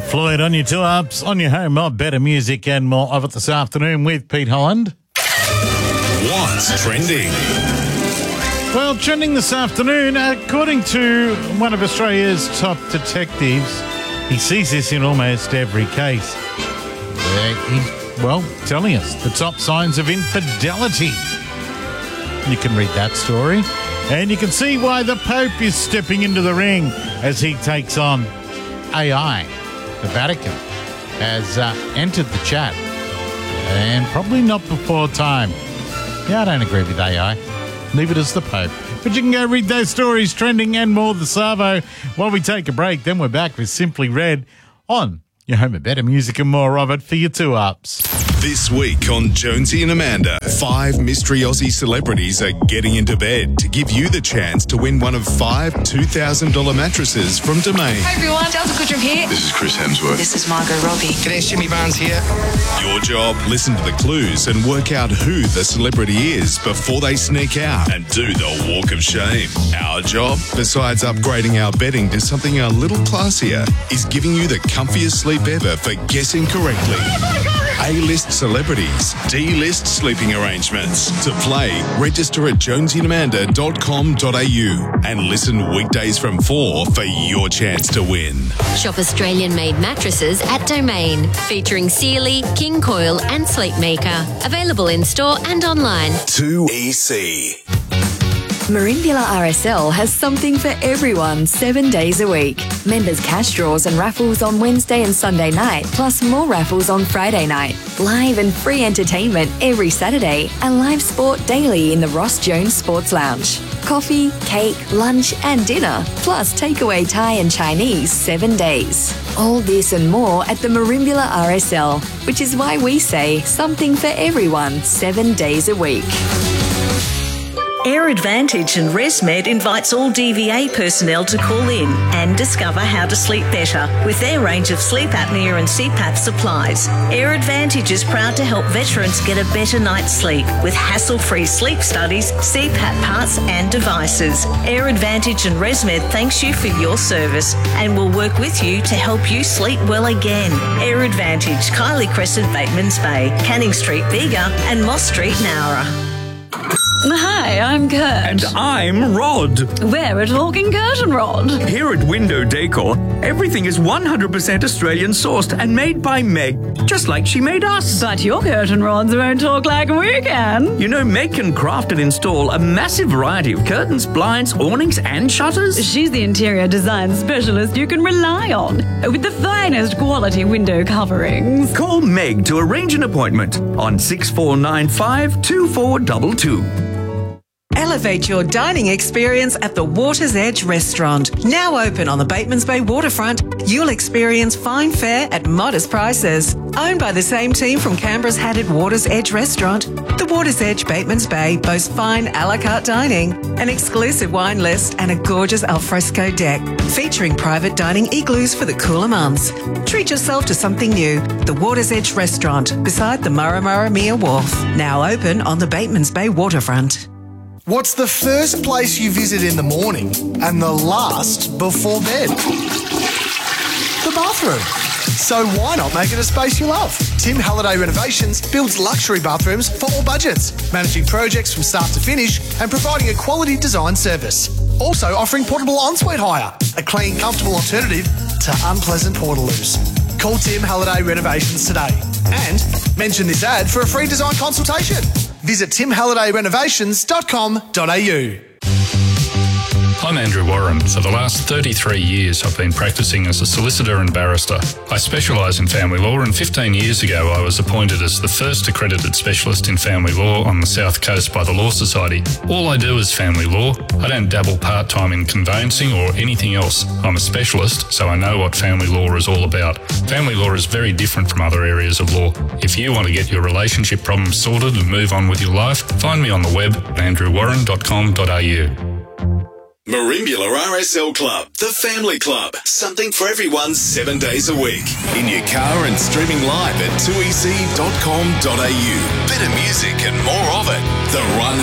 Floyd on your 2-ups, on your home of better music and more of it this afternoon with Pete Holland. What's trending? Well, trending this afternoon, according to one of Australia's top detectives, he sees this in almost every case. He's, telling us the top signs of infidelity. You can read that story, and you can see why the Pope is stepping into the ring as he takes on AI. The Vatican has entered the chat, and probably not before time. Yeah, I don't agree with AI. Leave it as the Pope. But you can go read those stories, trending and more, the Savo, while we take a break. Then we're back with Simply Red on your home of better music and more of it for your 2-ups. This week on Jonesy and Amanda, 5 mystery Aussie celebrities are getting into bed to give you the chance to win one of 5 $2,000 mattresses from Domain. Hi everyone, Delta Goodrum here. This is Chris Hemsworth. This is Margot Robbie. G'day, Jimmy Barnes here. Your job, listen to the clues and work out who the celebrity is before they sneak out and do the walk of shame. Our job, besides upgrading our bedding to something a little classier, is giving you the comfiest sleep ever for guessing correctly. A-list celebrities, D-list sleeping arrangements. To play, register at jonesyandamanda.com.au and listen weekdays from 4 for your chance to win. Shop Australian-made mattresses at Domain, featuring Sealy, King Coil and Sleepmaker. Available in-store and online. 2EC. Merimbula RSL has something for everyone 7 days a week. Members' cash draws and raffles on Wednesday and Sunday night, plus more raffles on Friday night. Live and free entertainment every Saturday, and live sport daily in the Ross Jones Sports Lounge. Coffee, cake, lunch and dinner, plus takeaway Thai and Chinese 7 days. All this and more at the Merimbula RSL, which is why we say something for everyone 7 days a week. Air Advantage and ResMed invites all DVA personnel to call in and discover how to sleep better with their range of sleep apnea and CPAP supplies. Air Advantage is proud to help veterans get a better night's sleep with hassle-free sleep studies, CPAP parts and devices. Air Advantage and ResMed thanks you for your service and will work with you to help you sleep well again. Air Advantage, Kylie Crescent, Batemans Bay, Canning Street, Bega and Moss Street, Nowra. Hi, I'm Kurt. And I'm Rod. We're a talking curtain rod. Here at Window Decor, everything is 100% Australian sourced and made by Meg, just like she made us. But your curtain rods won't talk like we can. You know, Meg can craft and install a massive variety of curtains, blinds, awnings and shutters. She's the interior design specialist you can rely on, with the finest quality window coverings. Call Meg to arrange an appointment on 6495 2422. Elevate your dining experience at the Water's Edge Restaurant. Now open on the Batemans Bay waterfront, you'll experience fine fare at modest prices. Owned by the same team from Canberra's Hatted Water's Edge Restaurant, the Water's Edge Batemans Bay boasts fine a la carte dining, an exclusive wine list and a gorgeous alfresco deck, featuring private dining igloos for the cooler months. Treat yourself to something new. The Water's Edge Restaurant, beside the Murramurramia Wharf. Now open on the Batemans Bay waterfront. What's the first place you visit in the morning and the last before bed? The bathroom. So why not make it a space you love? Tim Halliday Renovations builds luxury bathrooms for all budgets, managing projects from start to finish and providing a quality design service. Also offering portable ensuite hire, a clean, comfortable alternative to unpleasant portaloos. Call Tim Halliday Renovations today and mention this ad for a free design consultation. Visit timhallidayrenovations.com.au. I'm Andrew Warren. For the last 33 years, I've been practicing as a solicitor and barrister. I specialise in family law, and 15 years ago I was appointed as the first accredited specialist in family law on the South Coast by the Law Society. All I do is family law. I don't dabble part-time in conveyancing or anything else. I'm a specialist, so I know what family law is all about. Family law is very different from other areas of law. If you want to get your relationship problems sorted and move on with your life, find me on the web at andrewwarren.com.au. Merimbula RSL Club, the family club. Something for everyone 7 days a week. In your car and streaming live at 2ec.com.au. Better music and more of it. The Run